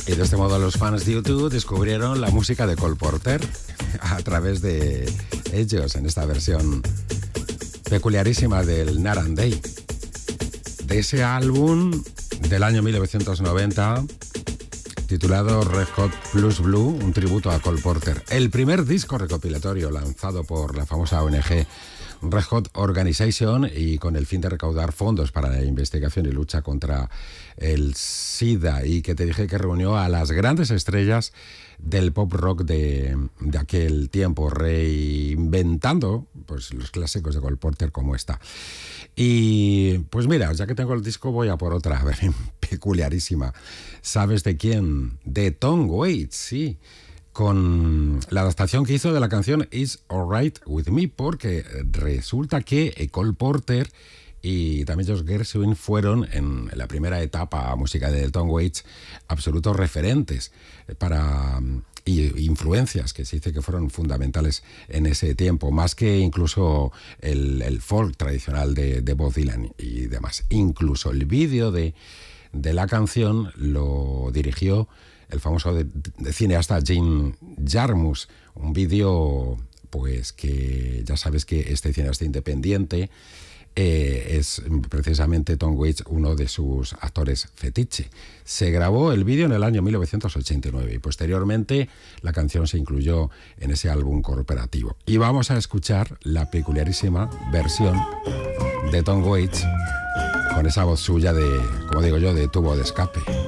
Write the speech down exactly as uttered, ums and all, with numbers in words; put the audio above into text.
Y de este modo los fans de U dos descubrieron la música de Cole Porter a través de ellos en esta versión peculiarísima del Night and Day. De ese álbum del año mil novecientos noventa titulado Red Hot Plus Blue, un tributo a Cole Porter. El primer disco recopilatorio lanzado por la famosa O N G Red Hot Organization y con el fin de recaudar fondos para la investigación y lucha contra el SIDA, y que te dije que reunió a las grandes estrellas del pop rock de, de aquel tiempo, reinventando pues, los clásicos de Cole Porter como esta. Y pues mira, ya que tengo el disco voy a por otra peculiarísima. ¿Sabes de quién? De Tom Waits, sí. Con la adaptación que hizo de la canción It's Alright With Me, porque resulta que Cole Porter y también Josh Gershwin fueron en la primera etapa música de Tom Waits absolutos referentes para y influencias que se dice que fueron fundamentales en ese tiempo, más que incluso el, el folk tradicional de, de Bob Dylan y demás. Incluso el vídeo de, de la canción lo dirigió el famoso de, de cineasta Jim Jarmusch, un vídeo pues que ya sabes que este cineasta independiente eh, es precisamente Tom Waits uno de sus actores fetiche. Se grabó el vídeo en el año mil novecientos ochenta y nueve y posteriormente la canción se incluyó en ese álbum corporativo. Y vamos a escuchar la peculiarísima versión de Tom Waits con esa voz suya de, como digo yo, de tubo de escape.